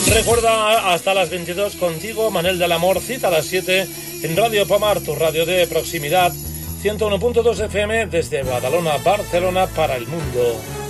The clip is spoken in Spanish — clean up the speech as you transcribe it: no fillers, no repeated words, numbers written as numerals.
Recuerda, hasta las 22 contigo, Manel del Amor, cita a las 7 en Radio Pomar, tu radio de proximidad, 101.2 FM desde Badalona, Barcelona, para el mundo.